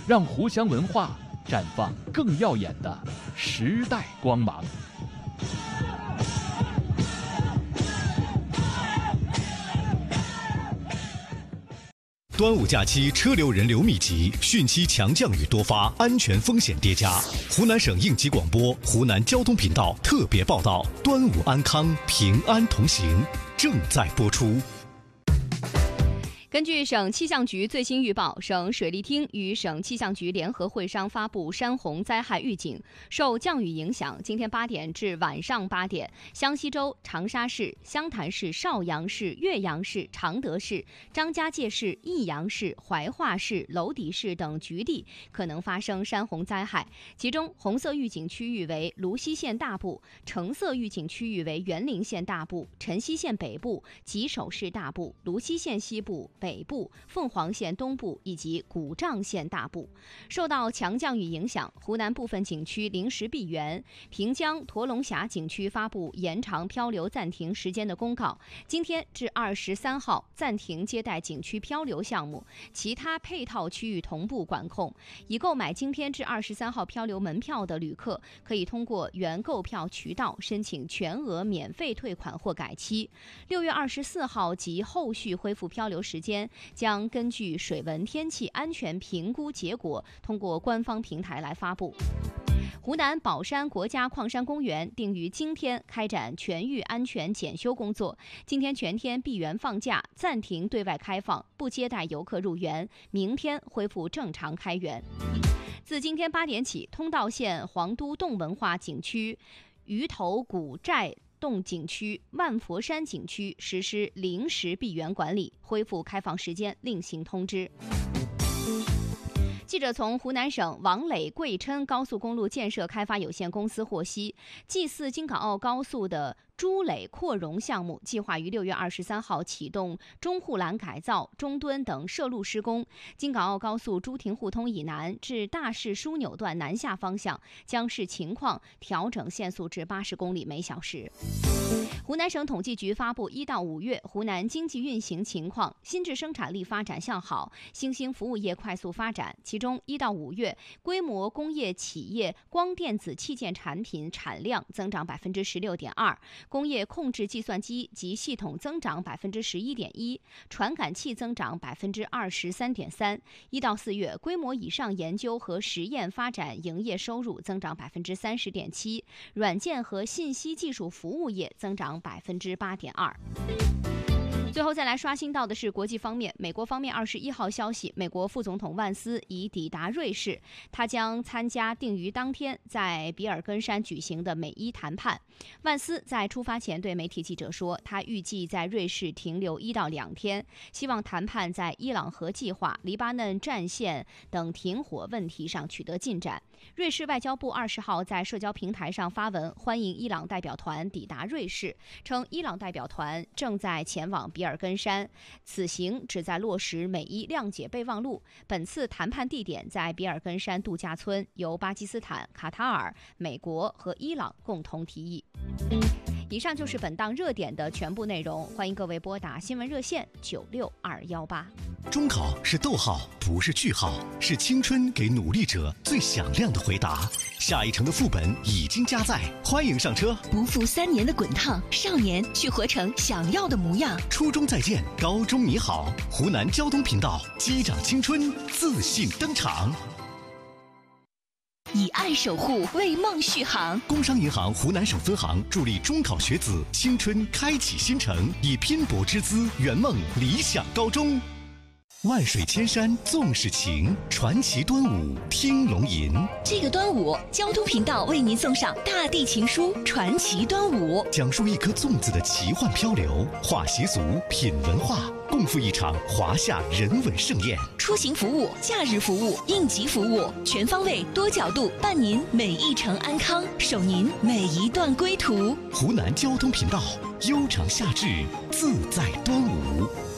让湖湘文化绽放更耀眼的时代光芒。 端午假期车流人流密集，汛期强降雨多发，安全风险叠加。湖南省应急广播、湖南交通频道特别报道：端午安康，平安同行，正在播出。 根据省气象局最新预报，省水利厅与省气象局联合会商发布山洪灾害预警。受降雨影响，今天8点至晚上8点，湘西州、长沙市、湘潭市、邵阳市、岳阳市、常德市、张家界市、益阳市、怀化市、娄底市等局地可能发生山洪灾害。其中，红色预警区域为泸西县大部，橙色预警区域为园林县大部、辰溪县北部、吉首市大部、泸西县西部、北部、凤凰县东部以及古丈县大部。受到强降雨影响，湖南部分景区临时闭园，平江、驼龙峡景区发布延长漂流暂停时间的公告。今天至23号暂停接待景区漂流项目，其他配套区域同步管控。已购买今天至23号漂流门票的旅客，可以通过原购票渠道申请全额免费退款或改期。6月24号及后续恢复漂流时间将根据水文天气安全评估结果通过官方平台来发布。湖南宝山国家矿山公园定于今天开展全域安全检修工作，今天全天闭园放假，暂停对外开放，不接待游客入园，明天恢复正常开园。自今天8点起，通道县黄都洞文化景区、鱼头古寨洞景区、万佛山景区实施临时闭园管理，恢复开放时间另行通知。记者从湖南省王磊贵郴高速公路建设开发有限公司获悉，G4京港澳高速的朱磊扩容项目计划于6月23号启动中护栏改造、中墩等涉路施工。京港澳高速朱亭互通以南至大势枢纽段南下方向将视情况调整限速至80公里每小时。湖南省统计局发布1到5月湖南经济运行情况，新质生产力发展向好，新兴服务业快速发展。其中1到5月规模工业企业光电子器件产品产量增长16.2%，工业控制计算机及系统增长11.1%，传感器增长23.3%。1到4月，规模以上研究和实验发展营业收入增长30.7%，软件和信息技术服务业增长8.2%。最后再来刷新到的是国际方面，美国方面21号消息，美国副总统万斯已抵达瑞士，他将参加定于当天在比尔根山举行的美伊谈判。万斯在出发前对媒体记者说，他预计在瑞士停留1到2天，希望谈判在伊朗核计划、黎巴嫩战线等停火问题上取得进展。瑞士外交部20号在社交平台上发文欢迎伊朗代表团抵达瑞士，称伊朗代表团正在前往比尔根山，此行旨在落实美伊谅解备忘录。本次谈判地点在比尔根山度假村，由巴基斯坦、卡塔尔、美国和伊朗共同提议。以上就是本档热点的全部内容，欢迎各位拨打新闻热线96218。 中考是逗号，不是句号，是青春给努力者最响亮的回答。下一城的副本已经加载，欢迎上车。 不负3年的滚烫，少年去活成想要的模样。 初中再见，高中你好。湖南交通频道，击掌青春，自信登场。 以爱守护，为梦续航。 工商银行湖南省分行助力中考学子青春开启新程，以拼搏之姿圆梦理想高中。万水千山纵是情，传奇端午听龙吟。 这个端午，交通频道为您送上大地情书《传奇端午》， 讲述一颗粽子的奇幻漂流，话习俗，品文化，共赴一场华夏人文盛宴。 出行服务、假日服务、应急服务，全方位、多角度伴您每一程安康，守您每一段归途。 湖南交通频道，悠长夏至，自在端午。